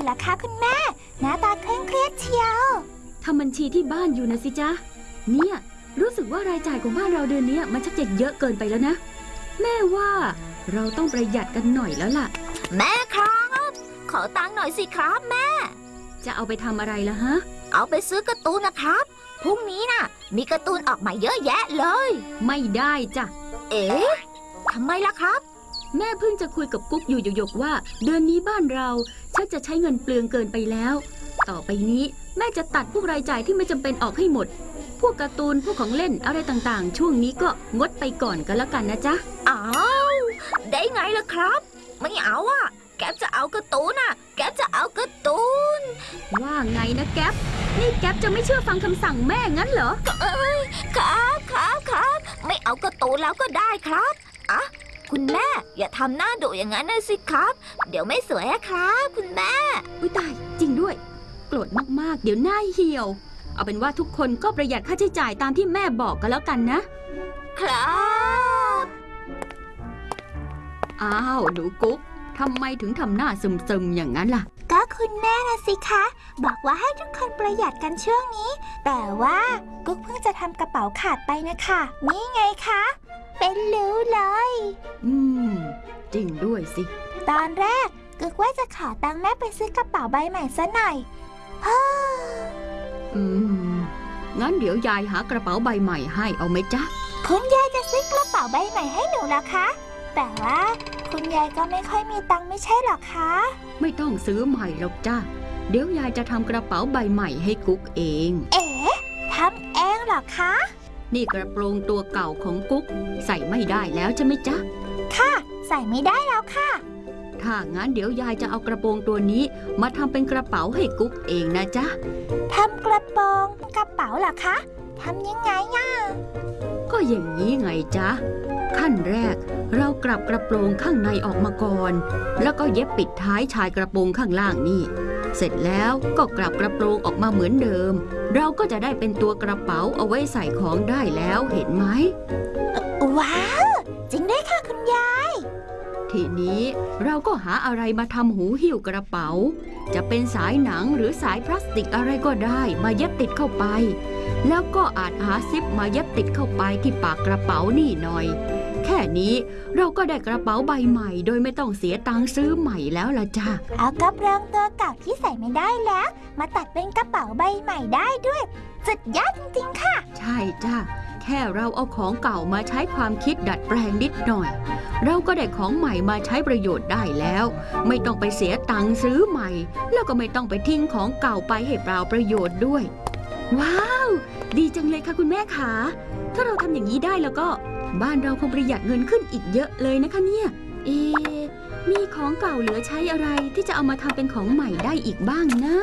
อยู่ล่ะคะคุณแม่หน้าตาเคร่งเครียดเชียวทำบัญชีที่บ้านอยู่นะสิจ๊ะเนี่ยรู้สึกว่ารายจ่ายของบ้านเราเดือนนี้มันชักจะเยอะเกินไปแล้วนะแม่ว่าเราต้องประหยัดกันหน่อยแล้วล่ะแม่ครับขอตังค์หน่อยสิครับแม่จะเอาไปทำอะไรล่ะฮะเอาไปซื้อการ์ตูนนะครับพรุ่งนี้น่ะมีการ์ตูนออกมาเยอะแยะเลยไม่ได้จ้ะเอ๊ะทำไมล่ะครับแม่เพิ่งจะคุยกับกุ๊กอยู่หยกๆว่าเดือนนี้บ้านเราชักจะใช้เงินเปลืองเกินไปแล้วต่อไปนี้แม่จะตัดพวกรายจ่ายที่ไม่จำเป็นออกให้หมดพวกการ์ตูนพวกของเล่นอะไรต่างๆช่วงนี้ก็งดไปก่อนกันแล้วกันนะจ๊ะอ้าวได้ไงล่ะครับไม่เอาอ่ะแก๊ปจะเอาการ์ตูนอ่ะแก๊ปจะเอาการ์ตูนว่าไงนะแก๊ปนี่แก๊ปจะไม่เชื่อฟังคำสั่งแม่งั้นเหรอครับไม่เอาการ์ตูนแล้วก็ได้ครับอ่ะคุณแม่อย่าทำหน้าดุอย่างนั้นนะสิครับเดี๋ยวไม่สวยครับคุณแม่อุ๊ยตายจริงด้วยโกรธมากๆเดี๋ยวหน้าเหี่ยวเอาเป็นว่าทุกคนก็ประหยัดค่าใช้จ่ายตามที่แม่บอกกันแล้วกันนะครับอ้าวหนูกุ๊กทำไมถึงทำหน้าซึมๆอย่างนั้นล่ะก็คุณแม่นะสิคะบอกว่าให้ทุกคนประหยัดกันช่วงนี้แต่ว่ากุ๊กเพิ่งจะทำกระเป๋าขาดไปนะคะนี่ไงคะเป็นรูเลยจริงด้วยสิตอนแรกกุ๊กว่าจะขอตังค์แม่ไปซื้อกระเป๋าใบใหม่ซะหน่อยงั้นเดี๋ยวยายหากระเป๋าใบใหม่ให้เอาไหมจ๊ะคุณยายจะซื้อกระเป๋าใบใหม่ให้หนูล่ะคะแต่ว่าคุณยายก็ไม่ค่อยมีตังค์ไม่ใช่หรอคะไม่ต้องซื้อใหม่หรอกจ้ะเดี๋ยวยายจะทำกระเป๋าใบใหม่ให้กุ๊กเองทำเองหรอคะนี่กระโปรงตัวเก่าของกุ๊กใส่ไม่ได้แล้วใช่ไหมจ๊ะค่ะใส่ไม่ได้แล้วค่ะถ้างั้นเดี๋ยวยายจะเอากระโปรงตัวนี้มาทำเป็นกระเป๋าให้กุ๊กเองนะจ๊ะทำกระโปรงกระเป๋าเหรอคะทำยังไงอ่ะก็อย่างนี้ไงจ๊ะขั้นแรกเรากลับกระโปรงข้างในออกมาก่อนแล้วก็เย็บปิดท้ายชายกระโปรงข้างล่างนี่เสร็จแล้วก็กลับกระโปรงออกมาเหมือนเดิมเราก็จะได้เป็นตัวกระเป๋าเอาไว้ใส่ของได้แล้วเห็นไหมว้าวจริงด้วยค่ะคุณยายทีนี้เราก็หาอะไรมาทำหูหิ้วกระเป๋าจะเป็นสายหนังหรือสายพลาสติกอะไรก็ได้มาเย็บติดเข้าไปแล้วก็อาจหาซิปมาเย็บติดเข้าไปที่ปากกระเป๋านี่หน่อยแค่นี้เราก็ได้กระเป๋าใบใหม่โดยไม่ต้องเสียตังค์ซื้อใหม่แล้วล่ะจ้ะเอากระโปรงตัวเก่าที่ใส่ไม่ได้แล้วมาตัดเป็นกระเป๋าใบใหม่ได้ด้วยสุดยอดจริงๆค่ะใช่จ้ะแค่เราเอาของเก่ามาใช้ความคิดดัดแปลงนิดหน่อยเราก็ได้ของใหม่มาใช้ประโยชน์ได้แล้วไม่ต้องไปเสียตังค์ซื้อใหม่แล้วก็ไม่ต้องไปทิ้งของเก่าไปให้เปล่าประโยชน์ด้วยว้าวดีจังเลยค่ะคุณแม่ขาถ้าเราทำอย่างนี้ได้แล้วก็บ้านเราคงประหยัดเงินขึ้นอีกเยอะเลยนะคะเนี่ยมีของเก่าเหลือใช้อะไรที่จะเอามาทำเป็นของใหม่ได้อีกบ้างนะ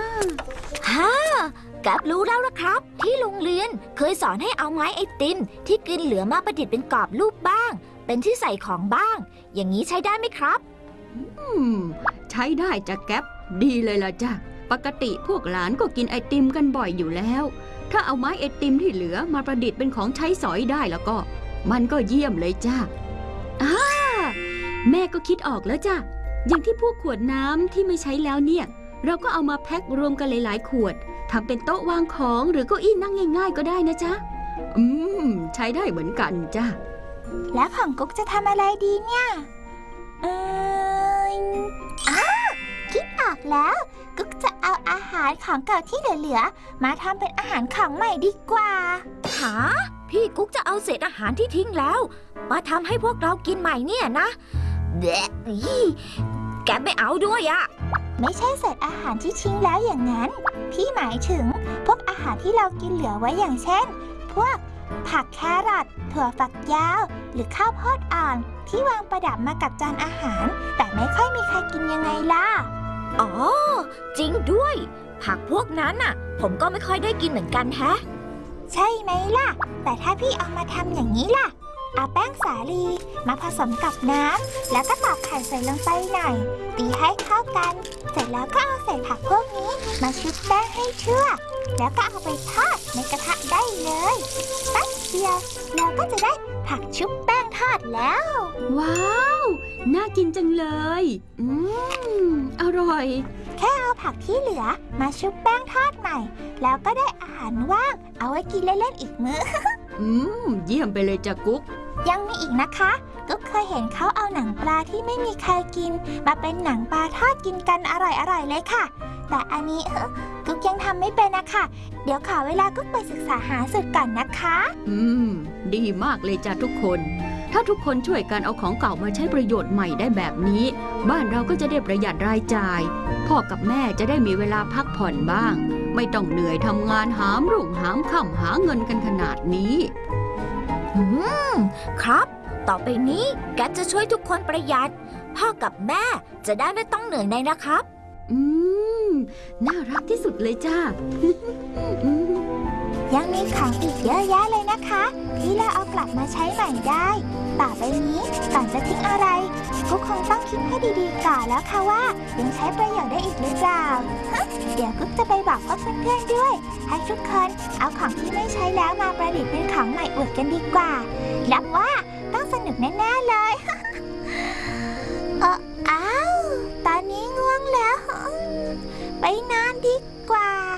กับรู้แล้วนะครับที่โรงเรียนเคยสอนให้เอาไม้ไอติมที่กินเหลือมาประดิษฐ์เป็นกรอบรูปบ้างเป็นที่ใส่ของบ้างอย่างนี้ใช้ได้ไหมครับใช้ได้จ้ะแก๊ปดีเลยล่ะจ้ะปกติพวกหลานก็กินไอติมกันบ่อยอยู่แล้วถ้าเอาไม้ไอติมที่เหลือมาประดิษฐ์เป็นของใช้สอยได้แล้วก็มันก็เยี่ยมเลยจ้ะแม่ก็คิดออกแล้วจ้ะอย่างที่พวกขวดน้ำที่ไม่ใช้แล้วเนี่ยเราก็เอามาแพ็ครวมกันหลายๆขวดทำเป็นโต๊ะวางของหรือเก้าอี้นั่งง่ายๆก็ได้นะจ๊ะใช้ได้เหมือนกันจ้ะแล้วของกุ๊กจะทำอะไรดีเนี่ยคิดออกแล้วกุ๊กจะเอาอาหารของเก่าที่เหลือๆมาทำเป็นอาหารของใหม่ดีกว่าหาพี่กุ๊กจะเอาเศษอาหารที่ทิ้งแล้วมาทำให้พวกเรากินใหม่เนี่ยนะแกไม่เอาด้วยอะไม่ใช่เศษอาหารที่ทิ้งแล้วอย่างนั้นพี่หมายถึงพวกอาหารที่เรากินเหลือไว้อย่างเช่นพวกผักแครอทถั่วฝักยาวหรือข้าวโพดอ่อนที่วางประดับมากับจานอาหารแต่ไม่ค่อยมีใครกินยังไงล่ะอ๋อจริงด้วยผักพวกนั้นน่ะผมก็ไม่ค่อยได้กินเหมือนกันแฮะใช่ไหมล่ะแต่ถ้าพี่เอามาทำอย่างนี้ล่ะเอาแป้งสาลีมาผสมกับน้ำแล้วก็ตอกไข่ใส่ลงไปหน่อยตีให้เข้ากันเสร็จแล้วก็เอาใส่ผักพวกนี้มาชุบแป้งให้ทั่วแล้วก็เอาไปทอดในกระทะได้เลยแป๊บเดียวเราก็จะได้ผักชุบแป้งทอดแล้วว้าวน่ากินจังเลยอร่อยแค่เอาผักที่เหลือมาชุบแป้งทอดใหม่ แล้วก็ได้อาหารว่างเอาไว้กินเล่นๆอีกมื้อเยี่ยมไปเลยจ้ะกุ๊กยังมีอีกนะคะก็เคยเห็นเขาเอาหนังปลาที่ไม่มีใครกิน มาเป็นหนังปลาทอดกินกันอร่อยๆเลยค่ะ แต่อันนี้กุ๊กยังทำไม่เป็นนะคะเดี๋ยวขอเวลากุ๊กไปศึกษาหาสูตรก่อนนะคะดีมากเลยจ้ะทุกคน ถ้าทุกคนช่วยกันเอาของเก่ามาใช้ประโยชน์ใหม่ได้แบบนี้ บ้านเราก็จะได้ประหยัดรายจ่าย พ่อกับแม่จะได้มีเวลาพักผ่อนบ้าง ไม่ต้องเหนื่อยทำงานหามรุ่งหามค่ำหาเงินกันขนาดนี้ครับ ต่อไปนี้แกจะช่วยทุกคนประหยัด พ่อกับแม่จะได้ไม่ต้องเหนื่อยในนะครับน่ารักที่สุดเลยจ้ายังมีของอีกเยอะแยะเลยนะคะ ที่เราเอากลับมาใช้ใหม่ได้ ต่อไปนี้ก่อนจะทิ้งอะไรกุ๊กคงต้องคิดให้ดีๆก่อนแล้วค่ะว่ายังใช้ประโยชน์ได้อีกหรือเปล่า เดี๋ยวกุ๊กจะไปบอกพวกเพื่อนๆด้วย ให้ทุกคนเอาของที่ไม่ใช้แล้วมาประดิษฐ์เป็นของใหม่อวดกันดีกว่ารับว่าต้องสนุกแน่ๆเลย